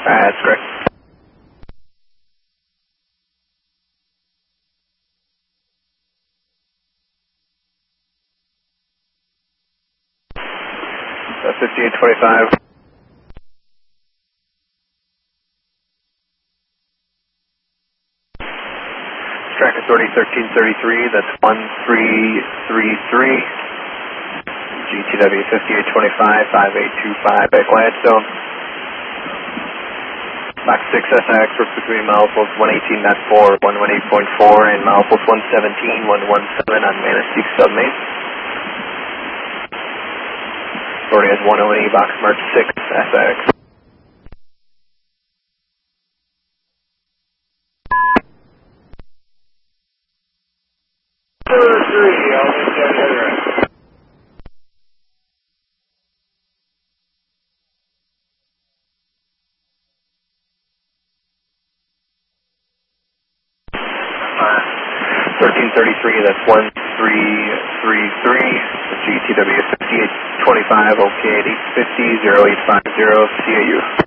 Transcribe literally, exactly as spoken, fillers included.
That's correct. Uh, fifty-eight twenty-five. Track authority thirteen thirty-three, that's one three three three. G T W fifty-eight twenty-five, five eight two five at Gladstone. Fox six S X works between milepost one eighteen point four, one eighteen point four, and milepost one seventeen, one seventeen on Manistee Submain. Authority has one oh eight, box mark six S X. Three, I'll make that other. thirteen thirty-three, that's one three three three. G T W fifty-eight twenty-five, O K eight fifty, zero eight five zero, C A U.